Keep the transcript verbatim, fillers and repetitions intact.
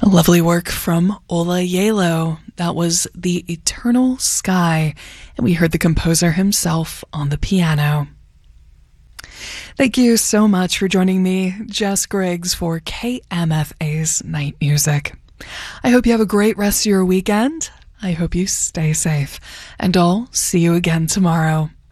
A lovely work from Ola Yalo. That was The Eternal Sky, and we heard the composer himself on the piano. Thank you so much for joining me, Jess Griggs, for K M F A's Night Music. I hope you have a great rest of your weekend. I hope you stay safe, and I'll see you again tomorrow.